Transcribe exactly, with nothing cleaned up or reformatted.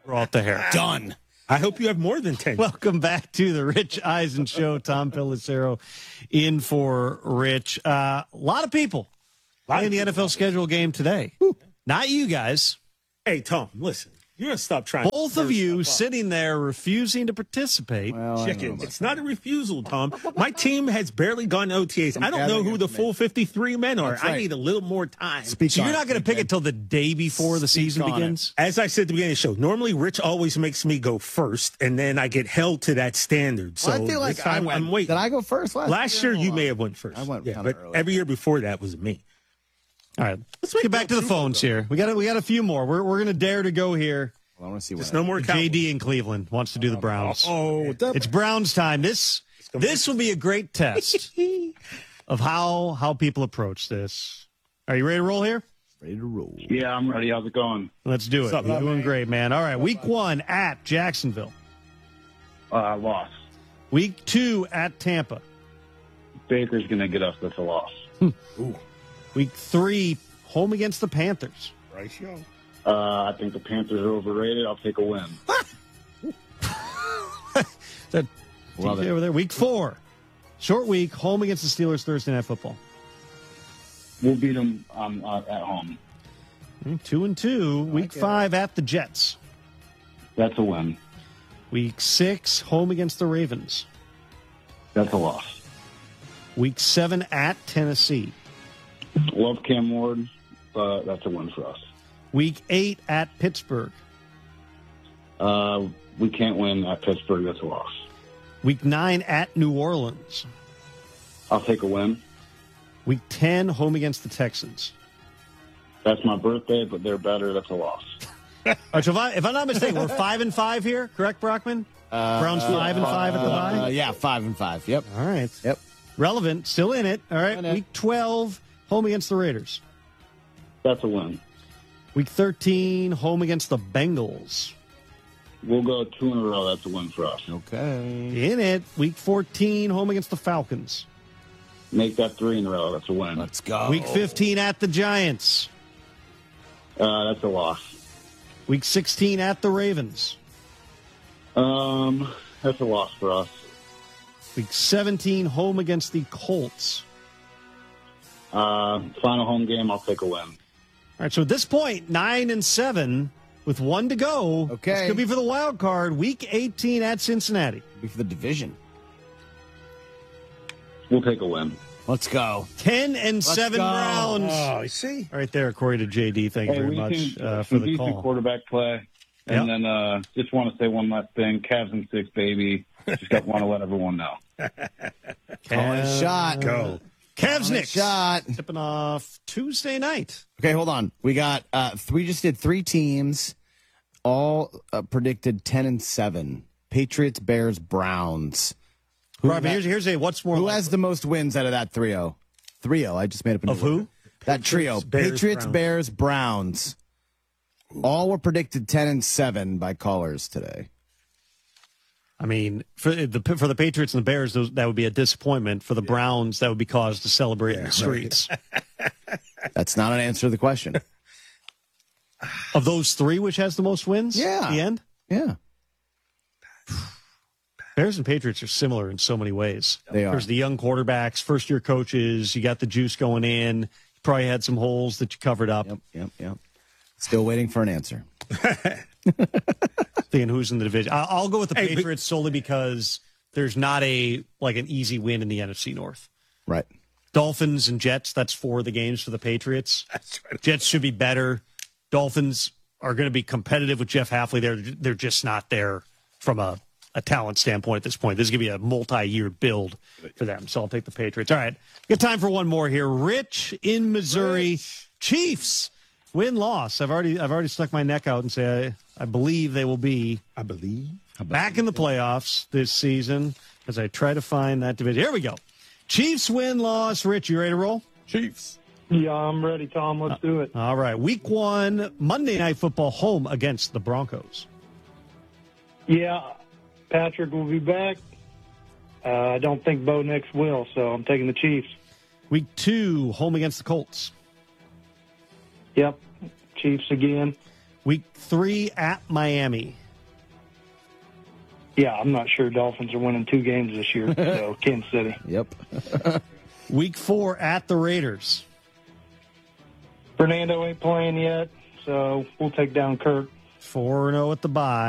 Grow out the hair. Done. I hope you have more than ten. Welcome back to the Rich Eisen Show. Tom Pelissero in for Rich. Uh, a lot of people playing the N F L schedule game today. Woo. Not you guys. Hey, Tom, listen. You're going to stop trying. Both of you sitting there refusing to participate. Well, Chicken. It's not a refusal, Tom. My team has barely gone O T As. I don't know who the full fifty-three men are. Right. I need a little more time. Speak So on you're it, not going to Big pick Man. it till the day before the Speak season on it. begins? As I said at the beginning of the show, normally Rich always makes me go first, and then I get held to that standard. So Well, I feel like this I time went. I'm waiting. Did I go first last, Last year, you may have went first. I went yeah, kinda but early. every year before that was me. All right. Let's make get back that to the true, phones though. here. We got we got a few more. We're we're going to dare to go here. Well, I want to see what There's no more J D Cowboys. in Cleveland wants to do the Browns. Oh, It's Browns time. This this will be a great test of how how people approach this. Are you ready to roll here? ready to roll. Yeah, I'm ready. How's it going? Let's do it. What's up, You're man? doing great, man. All right, week one at Jacksonville. Uh, I lost. Week two at Tampa. Baker's going to get us. That's a loss. Week three, home against the Panthers. Bryce Young. Uh, I think the Panthers are overrated. I'll take a win. That Love T J it. over there. Week four, short week, home against the Steelers Thursday Night Football. We'll beat them um, uh, at home. Mm, Two and two. Week five at the Jets. That's a win. Week six, home against the Ravens. That's a loss. Week seven at Tennessee. Love Cam Ward, but that's a win for us. Week eight at Pittsburgh. Uh, we can't win at Pittsburgh. That's a loss. Week nine at New Orleans. I'll take a win. Week ten, home against the Texans. That's my birthday, but they're better. That's a loss. All right, so if, I, if I'm not mistaken, we're five and five here, correct, Brockman? Browns five and five at the Uh, bye. yeah, five and five. Yep. All right, Yep. relevant, still in it. All right, In it. week twelve, home against the Raiders. That's a win. Week thirteen, home against the Bengals. We'll go two in a row. That's a win for us. Okay. In it, week fourteen, home against the Falcons. Make that three in a row. That's a win. Let's go. Week fifteen at the Giants. Uh, that's a loss. Week sixteen at the Ravens. Um, that's a loss for us. Week seventeen, home against the Colts. Uh, final home game. I'll take a win. All right, so at this point, nine and seven with one to go. Okay. This could be for the wild card. Week eighteen at Cincinnati. Be for the division. We'll take a win. Let's go. Ten and seven go. Browns. Oh, you see? All right, there, according to J D. Thank you Hey, very we much can uh, for some the decent call. quarterback play. And Yep. then uh, just want to say one last thing. Cavs and six, baby. Just got want to let everyone know. Calling a shot. Go. Cavs Calling a Knicks. shot. Tipping off Tuesday night. Okay, hold on. We got uh we just did three teams, all uh, predicted ten and seven. Patriots, Bears, Browns. Who, Robbie, here's, here's a what's more who likely. has the most wins out of that trio? Trio. I just made up a new Of who? word. That trio. Bears, Patriots, Browns. Bears, Browns. All were predicted ten and seven by callers today. I mean, for the for the Patriots and the Bears, those, that would be a disappointment. For the Browns, that would be cause to celebrate in the streets. That's not an answer to the question. Of those three, which has the most wins? Yeah. At the end? Yeah. Bears and Patriots are similar in so many ways. They are. There's the young quarterbacks, first year coaches. You got the juice going in. You probably had some holes that you covered up. Yep, yep, yep. Still waiting for an answer. Thinking who's in the division. I- I'll go with the Hey, but- Patriots solely because there's not a like an easy win in the N F C North. Right. Dolphins and Jets. That's four of the games for the Patriots. That's right. Jets should be better. Dolphins are going to be competitive with Jeff Halfley. They're they're just not there from a, a talent standpoint at this point. This is going to be a multi-year build for them. So I'll take the Patriots. All right. Got time for one more here. Rich in Missouri. Chiefs win loss. I've already I've already stuck my neck out and say I, I believe they will be I believe. back in the playoffs this season as I try to find that division. Here we go. Chiefs win loss. Rich, you ready to roll? Chiefs. Yeah, I'm ready, Tom. Let's do it. All right. Week one, Monday Night Football, home against the Broncos. Yeah, Patrick will be back. Uh, I don't think Bo Nix will, so I'm taking the Chiefs. Week two, home against the Colts. Yep, Chiefs again. Week three at Miami. Yeah, I'm not sure Dolphins are winning two games this year. So Kansas City. Yep. Week four at the Raiders. Fernando ain't playing yet, so we'll take down Kirk. four and oh at the bye.